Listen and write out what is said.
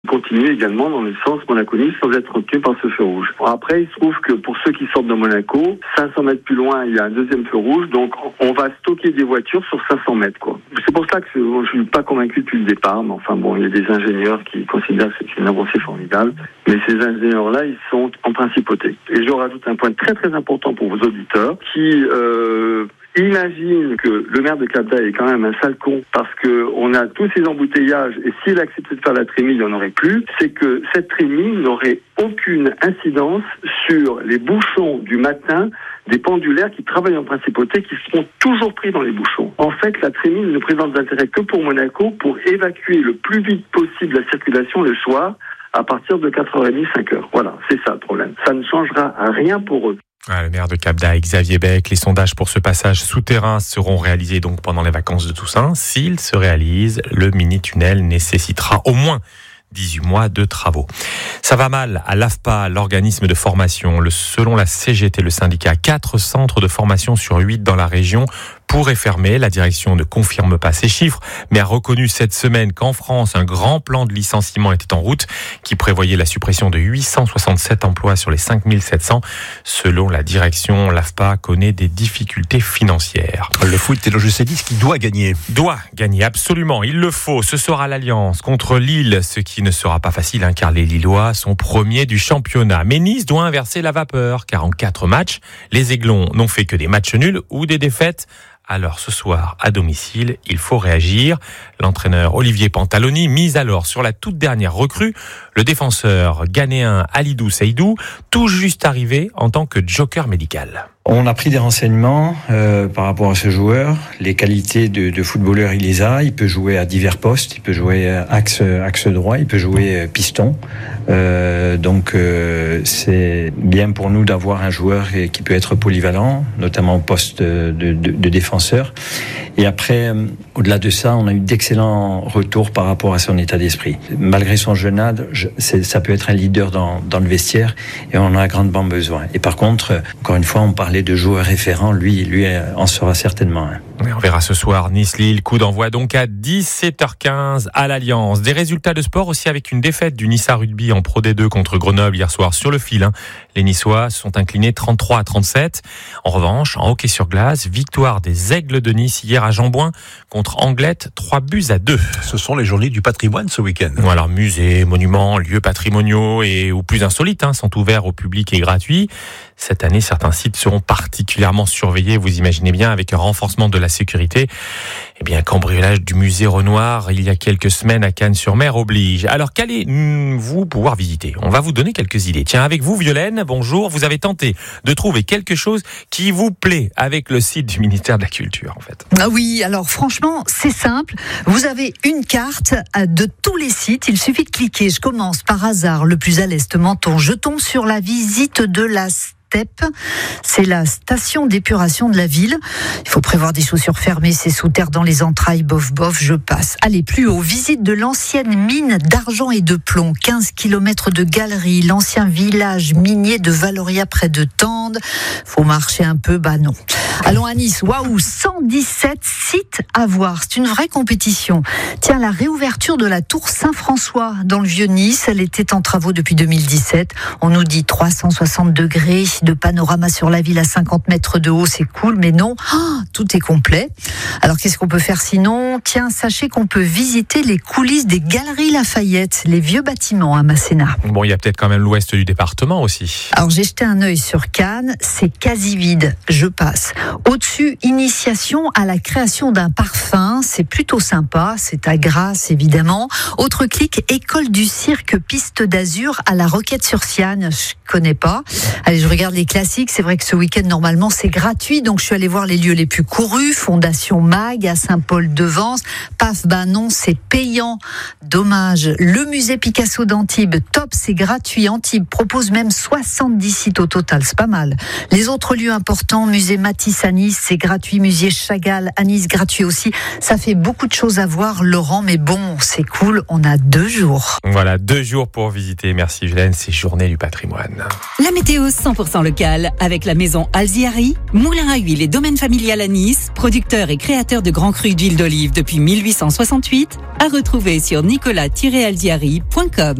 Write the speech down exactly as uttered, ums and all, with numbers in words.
Continuer également dans le sens Monaco-Nice sans être retenu par ce feu rouge. Après, il se trouve que pour ceux qui sortent de Monaco, cinq cents mètres plus loin, il y a un deuxième feu rouge, donc on va stocker des voitures sur cinq cents mètres, quoi. C'est pour ça que je suis pas convaincu depuis le départ, mais enfin bon, il y a des ingénieurs qui considèrent que c'est une avancée formidable, mais ces ingénieurs-là, ils sont en principauté. Et je rajoute un point très très important pour vos auditeurs, qui euh, imagine que le maire de Cap-d'Agde est quand même un sale con parce que on a tous ces embouteillages et s'il acceptait de faire la trémie, il n'y en aurait plus. C'est que cette trémie n'aurait aucune incidence sur les bouchons du matin des pendulaires qui travaillent en principauté qui seront toujours pris dans les bouchons. En fait, la trémie ne présente d'intérêt que pour Monaco pour évacuer le plus vite possible la circulation le soir à partir de quatre heures trente, cinq heures. Voilà, c'est ça le problème. Ça ne changera rien pour eux. Ah, le maire de Cap-d'Agde, Xavier Bec, les sondages pour ce passage souterrain seront réalisés donc pendant les vacances de Toussaint. S'ils se réalisent, le mini-tunnel nécessitera au moins dix-huit mois de travaux. Ça va mal à l'A F P A, l'organisme de formation. Le, selon la C G T, le syndicat, quatre centres de formation sur huit dans la région pourraient fermer. La direction ne confirme pas ces chiffres, mais a reconnu cette semaine qu'en France, un grand plan de licenciement était en route, qui prévoyait la suppression de huit cent soixante-sept emplois sur les cinq mille sept cents. Selon la direction, l'A F P A connaît des difficultés financières. Le foot, je sais dit, qui doit gagner. Doit gagner, absolument. Il le faut. Ce sera l'Alliance contre Lille, ce qui ne sera pas facile, hein, car les Lillois sont premiers du championnat. Mais Nice doit inverser la vapeur, car en quatre matchs, les Aiglons n'ont fait que des matchs nuls ou des défaites. Alors ce soir, à domicile, il faut réagir. L'entraîneur Olivier Pantaloni mise alors sur la toute dernière recrue, le défenseur ghanéen Alidou Seydou, tout juste arrivé en tant que joker médical. On a pris des renseignements euh, par rapport à ce joueur. Les qualités de, de footballeur, il les a. Il peut jouer à divers postes. Il peut jouer axe, axe droit. Il peut jouer piston. Euh, donc euh, c'est bien pour nous d'avoir un joueur qui peut être polyvalent, notamment au poste de, de, de défenseur. Et après, euh, au-delà de ça, on a eu d'excellents retours par rapport à son état d'esprit. Malgré son jeune âge, c'est, ça peut être un leader dans, dans le vestiaire et on en a grandement besoin. Et par contre, encore une fois, on parlait de joueur référent. Lui, lui en sera certainement un. On verra ce soir Nice-Lille. Coup d'envoi donc à dix-sept heures quinze à l'Alliance. Des résultats de sport aussi avec une défaite du Nice Rugby en Pro D deux contre Grenoble hier soir sur le fil. Hein. Les Niçois sont inclinés trente-trois à trente-sept. En revanche, en hockey sur glace, victoire des Aigles de Nice hier à Jambouin contre Anglette, trois buts à deux. Ce sont les journées du patrimoine ce week-end. Voilà, musées, monuments, lieux patrimoniaux et ou plus insolites hein, sont ouverts au public et gratuits. Cette année, certains sites seront particulièrement surveillés, vous imaginez bien, avec un renforcement de la sécurité. Eh bien, cambriolage du musée Renoir il y a quelques semaines à Cannes-sur-Mer oblige. Alors, qu'allez-vous pouvoir visiter ? On va vous donner quelques idées. Tiens, avec vous, Violaine, bonjour. Vous avez tenté de trouver quelque chose qui vous plaît avec le site du ministère de la Culture, en fait. Ah oui, alors franchement, c'est simple. Vous avez une carte de tous les sites. Il suffit de cliquer. Je commence par hasard, le plus à l'est, Menton. Je tombe sur la visite de la c'est la station d'épuration de la ville. Il faut prévoir des chaussures fermées, c'est sous terre dans les entrailles, bof bof, je passe. Allez, plus haut, visite de l'ancienne mine d'argent et de plomb, quinze kilomètres de galeries, l'ancien village minier de Valoria près de Tende. Faut marcher un peu, bah non. Allons à Nice, waouh, cent dix-sept sites à voir, c'est une vraie compétition. Tiens, la réouverture de la tour Saint-François dans le Vieux-Nice, elle était en travaux depuis deux mille dix-sept. On nous dit trois cent soixante degrés de panorama sur la ville à cinquante mètres de haut, c'est cool, mais non, oh, tout est complet. Alors qu'est-ce qu'on peut faire sinon ? Tiens, sachez qu'on peut visiter les coulisses des Galeries Lafayette, les vieux bâtiments à Masséna. Bon, il y a peut-être quand même l'ouest du département aussi. Alors j'ai jeté un œil sur Cannes, c'est quasi vide, je passe. Au-dessus, initiation à la création d'un parfum, c'est plutôt sympa, c'est à Grasse évidemment. Autre clic, école du cirque Piste d'Azur à la Roquette-sur-Siane, je connais pas. Allez, je regarde les classiques, c'est vrai que ce week-end normalement c'est gratuit, donc je suis allée voir les lieux les plus courus, Fondation Mag à Saint-Paul-de-Vence, paf, ben non, c'est payant, dommage. Le musée Picasso d'Antibes, top, c'est gratuit, Antibes propose même soixante-dix sites au total, c'est pas mal. Les autres lieux importants, musée Matisse à Nice, c'est gratuit, musée Chagall à Nice, gratuit aussi, ça Ça fait beaucoup de choses à voir, Laurent, mais bon, c'est cool, on a deux jours. Voilà, deux jours pour visiter, merci Violaine, ces journées du patrimoine. La météo cent pour cent locale avec la maison Alziari, moulin à huile et domaine familial à Nice, producteur et créateur de grands crus d'huile d'olive depuis mille huit cent soixante-huit, à retrouver sur nicolas tiret alziari point com.